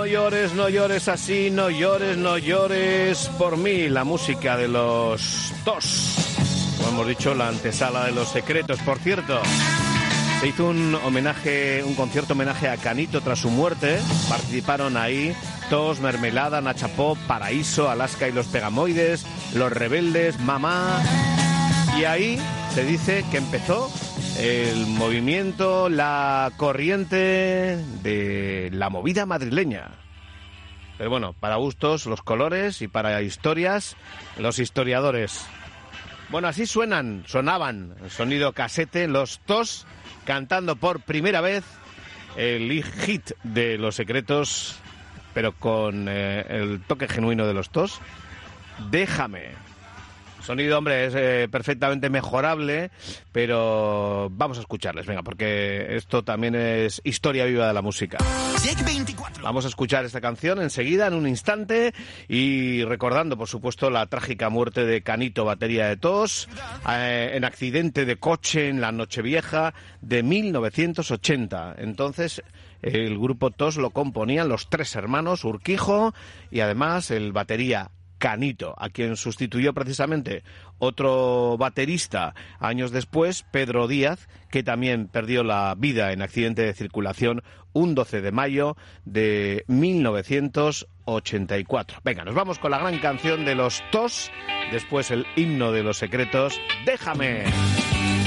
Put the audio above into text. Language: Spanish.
llores, no llores así, no llores por mí. La música de los TOS. Como hemos dicho, la antesala de Los Secretos. Por cierto, se hizo un concierto homenaje a Canito tras su muerte. Participaron ahí TOS, Mermelada, Nacha Pop, Paraíso, Alaska y los Pegamoides, Los Rebeldes, Mamá. Y ahí se dice que empezó el movimiento, la corriente de la movida madrileña. Pero bueno, para gustos los colores y para historias los historiadores. Bueno, así sonaban, sonido casete, los TOS cantando por primera vez el hit de Los Secretos, pero con el toque genuino de los TOS, Déjame. Sonido, hombre, es perfectamente mejorable, pero vamos a escucharles, venga, porque esto también es historia viva de la música. Vamos a escuchar esta canción enseguida, en un instante, y recordando, por supuesto, la trágica muerte de Canito, batería de TOS, en accidente de coche en la Nochevieja de 1980. Entonces, el grupo TOS lo componían los tres hermanos Urquijo y además el batería Canito, a quien sustituyó precisamente otro baterista años después, Pedro Díaz, que también perdió la vida en accidente de circulación un 12 de mayo de 1984. Venga, nos vamos con la gran canción de los TOS, después el himno de Los Secretos, Déjame.